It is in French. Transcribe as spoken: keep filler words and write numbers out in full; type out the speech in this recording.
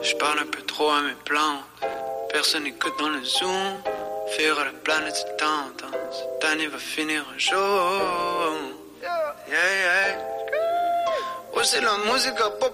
Je parle un peu trop à mes plantes. Personne n'écoute dans le zoom. Faire à la planète se tente. Cette année va finir un jour. Yeah, yeah. Ouais, c'est la musique pop